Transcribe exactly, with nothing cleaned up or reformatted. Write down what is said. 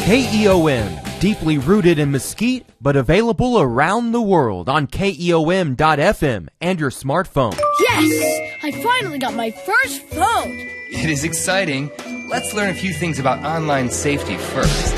K E O M, deeply rooted in Mesquite, but available around the world on K E O M dot F M and your smartphone. Yes! I finally got my first phone! It is exciting. Let's learn a few things about online safety first.